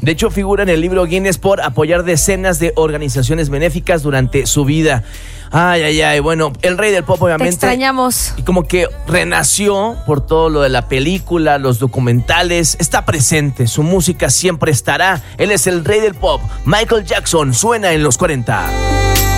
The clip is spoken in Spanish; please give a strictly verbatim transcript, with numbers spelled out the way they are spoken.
De hecho, figura en el libro Guinness por apoyar decenas de organizaciones benéficas durante su vida. Ay, ay, ay, bueno, el rey del pop obviamente. Te extrañamos. Y como que renació por todo lo de la película, los documentales, está presente, su música siempre estará. Él es el rey del pop, Michael Jackson, suena en los cuarenta.